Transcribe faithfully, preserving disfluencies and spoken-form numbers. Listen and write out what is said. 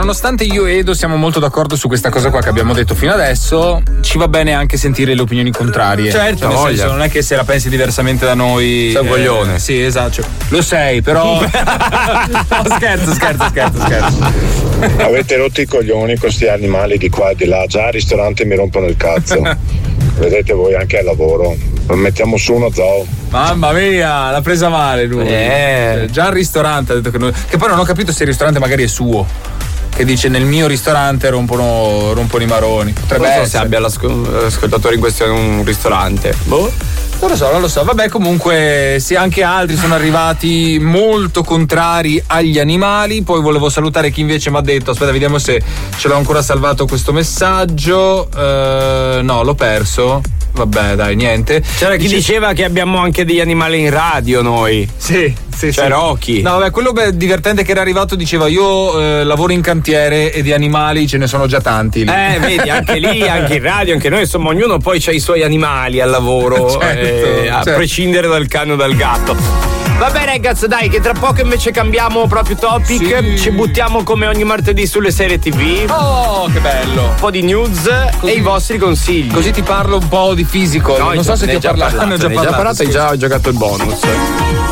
nonostante io e Edo siamo molto d'accordo su questa cosa qua che abbiamo detto fino adesso, ci va bene anche sentire le opinioni contrarie. Certo, cioè, nel voglia. senso, non è che se la pensi diversamente da noi sei un eh, coglione. Sì, esatto. Lo sei, però no, scherzo, scherzo, scherzo, scherzo. Avete rotto i coglioni con questi animali di qua e di là, già al ristorante mi rompono il cazzo. Vedete voi anche al lavoro, mettiamo su uno zoo. Mamma mia, l'ha presa male lui. Eh. Già al ristorante ha detto che, non... che poi non ho capito se il ristorante magari è suo. Che dice nel mio ristorante rompono, rompono i maroni. Potrebbe Non so essere. se abbia l'ascoltatore in questione un ristorante. Boh. Non lo so, non lo so. Vabbè, comunque, sì, anche altri sono arrivati molto contrari agli animali. Poi volevo salutare chi invece mi ha detto: aspetta, vediamo se ce l'ho ancora salvato questo messaggio. Uh, no, l'ho perso. Vabbè, dai, niente. C'era chi Dice... diceva che abbiamo anche degli animali in radio noi. Sì, sì, cioè sì. Rocky. No, vabbè, quello beh, divertente che era arrivato diceva: io eh, lavoro in cantiere e di animali ce ne sono già tanti lì. Eh, vedi, anche lì, anche in radio, anche noi, insomma, ognuno poi c'ha i suoi animali al lavoro, certo, eh, a certo. prescindere dal cane o dal gatto. Vabbè ragazzi, dai, che tra poco invece cambiamo proprio topic, Sì. ci buttiamo come ogni martedì sulle serie tivù, Oh, che bello! un po' di news Così- e i vostri consigli. Così ti parlo un po' di fisico. No, non so se ne ti ho hai già parlato. parlato, Ne ho già ne hai già parlato, parlato, hai scusa. già giocato il bonus.